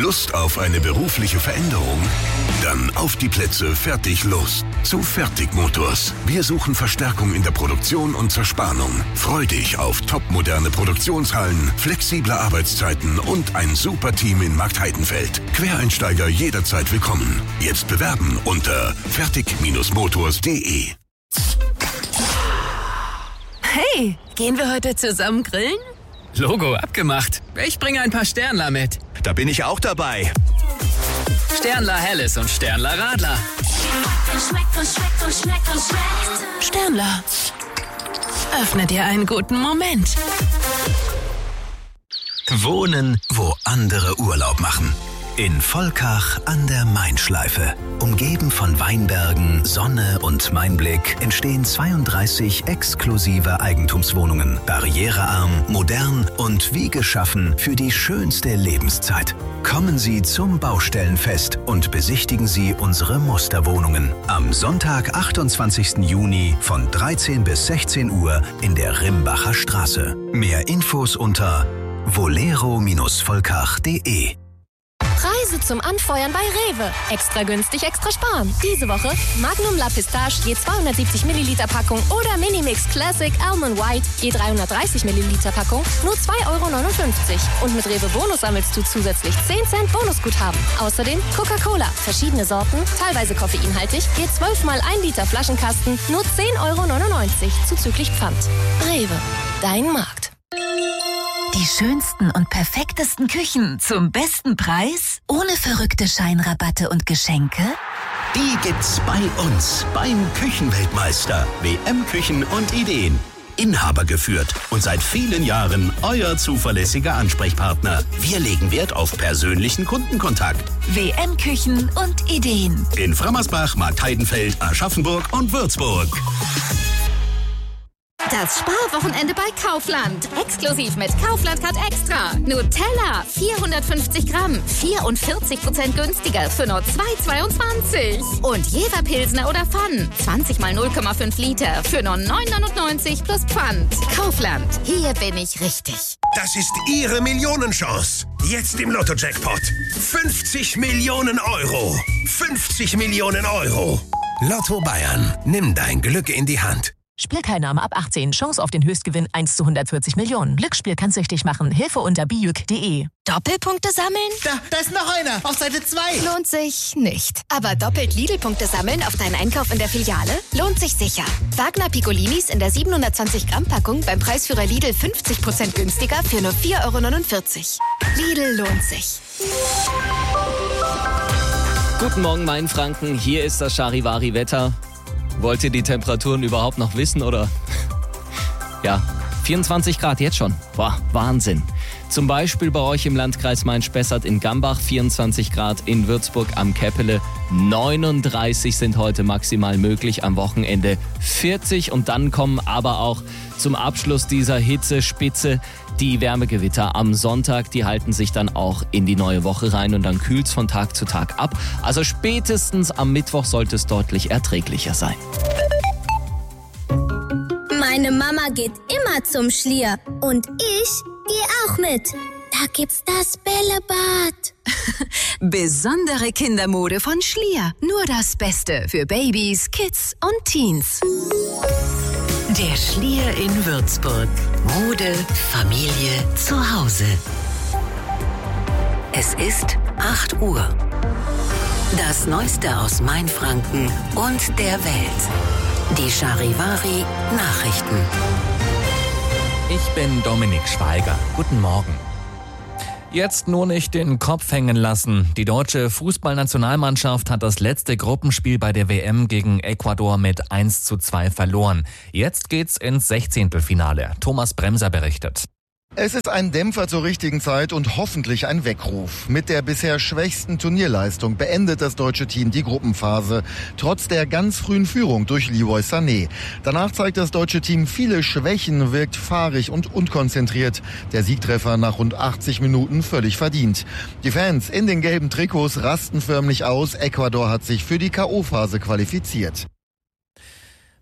Lust auf eine berufliche Veränderung? Dann auf die Plätze, fertig, los. Zu Fertigmotors. Wir suchen Verstärkung in der Produktion und Zerspannung. Freu dich auf topmoderne Produktionshallen, flexible Arbeitszeiten und ein super Team in Marktheidenfeld. Quereinsteiger jederzeit willkommen. Jetzt bewerben unter fertig-motors.de. Hey, gehen wir heute zusammen grillen? Logo abgemacht. Ich bringe ein paar Sternler mit. Da bin ich auch dabei. Sternler Helles und Sternler Radler. Sternler. Öffne dir einen guten Moment. Wohnen, wo andere Urlaub machen. In Volkach an der Main-Schleife. Umgeben von Weinbergen, Sonne und Mainblick entstehen 32 exklusive Eigentumswohnungen. Barrierearm, modern und wie geschaffen für die schönste Lebenszeit. Kommen Sie zum Baustellenfest und besichtigen Sie unsere Musterwohnungen. Am Sonntag, 28. Juni von 13 bis 16 Uhr in der Rimbacher Straße. Mehr Infos unter volero-volkach.de. Preise zum Anfeuern bei Rewe. Extra günstig, extra sparen. Diese Woche Magnum La Pistache je 270 Milliliter Packung oder Minimix Classic Almond White je 330 Milliliter Packung nur 2,59 € Und mit Rewe Bonus sammelst du zusätzlich 10 Cent Bonusguthaben. Außerdem Coca-Cola, verschiedene Sorten, teilweise koffeinhaltig, je 12 mal 1 Liter Flaschenkasten nur 10,99 € zuzüglich Pfand. Rewe, dein Markt. Die schönsten und perfektesten Küchen zum besten Preis? Ohne verrückte Scheinrabatte und Geschenke? Die gibt's bei uns beim Küchenweltmeister. WM Küchen und Ideen. Inhaber geführt und seit vielen Jahren euer zuverlässiger Ansprechpartner. Wir legen Wert auf persönlichen Kundenkontakt. WM Küchen und Ideen. In Frammersbach, Marktheidenfeld, Aschaffenburg und Würzburg. Das Sparwochenende bei Kaufland. Exklusiv mit Kaufland Card Extra. Nutella, 450 Gramm, 44% günstiger für nur 2,22. Und Jever Pilsner oder Pfann, 20 mal 0,5 Liter für nur 9,99 plus Pfand. Kaufland, hier bin ich richtig. Das ist Ihre Millionenchance. Jetzt im Lotto-Jackpot. 50 Millionen Euro. 50 Millionen Euro. Lotto Bayern. Nimm dein Glück in die Hand. Spielteilnahme ab 18. Chance auf den Höchstgewinn 1 zu 140 Millionen. Glücksspiel kann süchtig machen. Hilfe unter bijuk.de. Doppelpunkte sammeln? Da ist noch einer. Auf Seite 2. Lohnt sich nicht. Aber doppelt Lidl-Punkte sammeln auf deinen Einkauf in der Filiale? Lohnt sich sicher. Wagner Piccolinis in der 720 Gramm Packung beim Preisführer Lidl 50% günstiger für nur 4,49 €. Lidl lohnt sich. Guten Morgen, Mainfranken. Hier ist das Charivari-Wetter. Wollt ihr die Temperaturen überhaupt noch wissen, oder? Ja, 24 Grad jetzt schon. Boah, Wahnsinn. Zum Beispiel bei euch im Landkreis Main-Spessart in Gambach 24 Grad, in Würzburg am Käppele 39 sind heute maximal möglich, am Wochenende 40 und dann kommen aber auch zum Abschluss dieser Hitzespitze die Wärmegewitter am Sonntag, die halten sich dann auch in die neue Woche rein und dann kühlt's von Tag zu Tag ab. Also spätestens am Mittwoch sollte es deutlich erträglicher sein. Meine Mama geht immer zum Schlier und ich gehe auch mit. Da gibt's das Bällebad. Besondere Kindermode von Schlier. Nur das Beste für Babys, Kids und Teens. Der Schlier in Würzburg. Mode, Familie, zu Hause. Es ist 8 Uhr. Das Neueste aus Mainfranken und der Welt. Die Charivari Nachrichten. Ich bin Dominik Schweiger. Guten Morgen. Jetzt nur nicht den Kopf hängen lassen. Die deutsche Fußballnationalmannschaft hat das letzte Gruppenspiel bei der WM gegen Ecuador mit 1:2 verloren. Jetzt geht's ins 16. Thomas Bremser berichtet. Es ist ein Dämpfer zur richtigen Zeit und hoffentlich ein Weckruf. Mit der bisher schwächsten Turnierleistung beendet das deutsche Team die Gruppenphase, trotz der ganz frühen Führung durch Leroy Sané. Danach zeigt das deutsche Team viele Schwächen, wirkt fahrig und unkonzentriert. Der Siegtreffer nach rund 80 Minuten völlig verdient. Die Fans in den gelben Trikots rasten förmlich aus. Ecuador hat sich für die K.O.-Phase qualifiziert.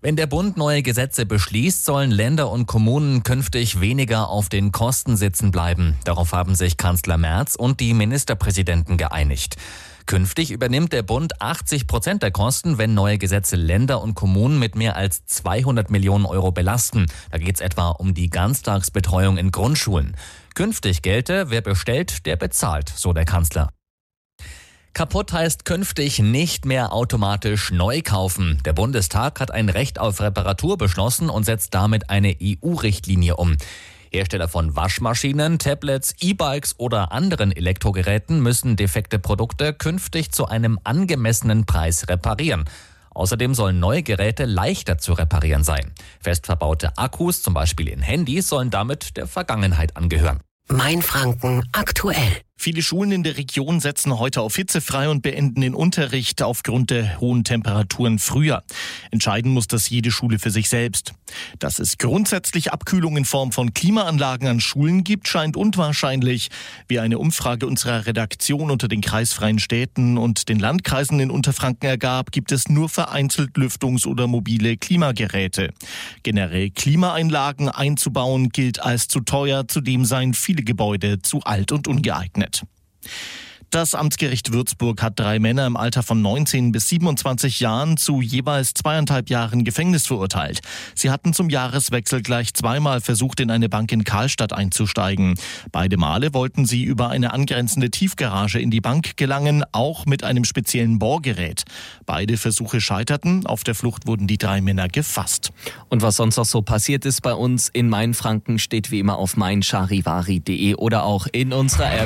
Wenn der Bund neue Gesetze beschließt, sollen Länder und Kommunen künftig weniger auf den Kosten sitzen bleiben. Darauf haben sich Kanzler Merz und die Ministerpräsidenten geeinigt. Künftig übernimmt der Bund 80% der Kosten, wenn neue Gesetze Länder und Kommunen mit mehr als 200 Millionen Euro belasten. Da geht es etwa um die Ganztagsbetreuung in Grundschulen. Künftig gelte, wer bestellt, der bezahlt, so der Kanzler. Kaputt heißt künftig nicht mehr automatisch neu kaufen. Der Bundestag hat ein Recht auf Reparatur beschlossen und setzt damit eine EU-Richtlinie um. Hersteller von Waschmaschinen, Tablets, E-Bikes oder anderen Elektrogeräten müssen defekte Produkte künftig zu einem angemessenen Preis reparieren. Außerdem sollen neue Geräte leichter zu reparieren sein. Fest verbaute Akkus, zum Beispiel in Handys, sollen damit der Vergangenheit angehören. Mainfranken aktuell. Viele Schulen in der Region setzen heute auf hitzefrei und beenden den Unterricht aufgrund der hohen Temperaturen früher. Entscheiden muss das jede Schule für sich selbst. Dass es grundsätzlich Abkühlung in Form von Klimaanlagen an Schulen gibt, scheint unwahrscheinlich. Wie eine Umfrage unserer Redaktion unter den kreisfreien Städten und den Landkreisen in Unterfranken ergab, gibt es nur vereinzelt Lüftungs- oder mobile Klimageräte. Generell Klimaanlagen einzubauen gilt als zu teuer, zudem seien viele Gebäude zu alt und ungeeignet. Das Amtsgericht Würzburg hat 3 Männer im Alter von 19 bis 27 Jahren zu jeweils 2,5 Jahren Gefängnis verurteilt. Sie hatten zum Jahreswechsel gleich 2-mal versucht, in eine Bank in Karlstadt einzusteigen. Beide Male wollten sie über eine angrenzende Tiefgarage in die Bank gelangen, auch mit einem speziellen Bohrgerät. Beide Versuche scheiterten. Auf der Flucht wurden die 3 Männer gefasst. Und was sonst noch so passiert ist bei uns in Mainfranken, steht wie immer auf meincharivari.de oder auch in unserer App.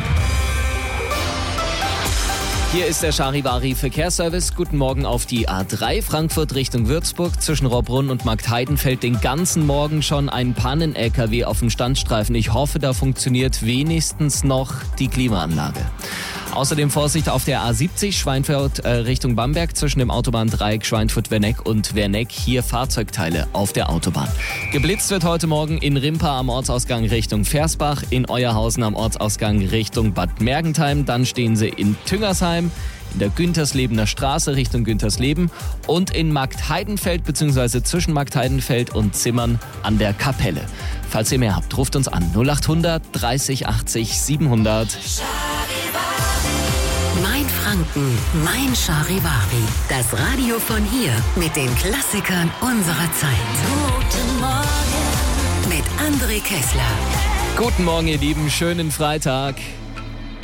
Hier ist der Charivari Verkehrsservice. Guten Morgen auf die A3 Frankfurt Richtung Würzburg. Zwischen Rohrbrunn und Marktheidenfeld den ganzen Morgen schon ein Pannen-LKW auf dem Standstreifen. Ich hoffe, da funktioniert wenigstens noch die Klimaanlage. Außerdem Vorsicht auf der A70 Schweinfurt Richtung Bamberg zwischen dem Autobahndreieck Schweinfurt-Werneck und Werneck. Hier Fahrzeugteile auf der Autobahn. Geblitzt wird heute Morgen in Rimpa am Ortsausgang Richtung Versbach, in Euerhausen am Ortsausgang Richtung Bad Mergentheim. Dann stehen sie in Tüngersheim, in der Günterslebener Straße Richtung Güntersleben und in Marktheidenfeld bzw. zwischen Marktheidenfeld und Zimmern an der Kapelle. Falls ihr mehr habt, ruft uns an 0800 30 80 700. Mainfranken, mein Charivari. Das Radio von hier mit den Klassikern unserer Zeit. Guten Morgen mit André Kessler. Guten Morgen, ihr Lieben. Schönen Freitag.